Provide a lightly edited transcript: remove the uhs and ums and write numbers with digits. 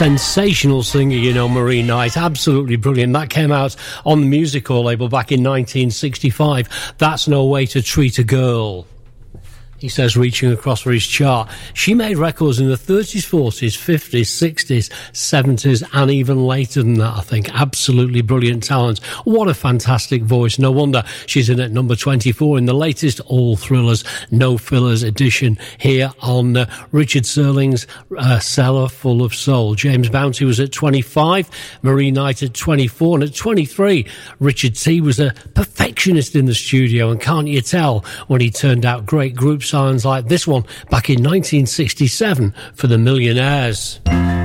sensational singer, you know, Marie Knight. Absolutely brilliant. That came out on the Music Hall label back in 1965. That's No Way to Treat a Girl. He says, reaching across for his chart. She made records in the 30s, 40s, 50s, 60s, 70s, and even later than that, I think. Absolutely brilliant talent. What a fantastic voice. No wonder she's in at number 24 in the latest All Thrillers, No Fillers edition here on Richard Serling's Cellar Full of Soul. James Bounty was at 25, Marie Knight at 24, and at 23, Richard T was a perfectionist in the studio, and can't you tell when he turned out great group sounds like this one back in 1967 for the Millionaires.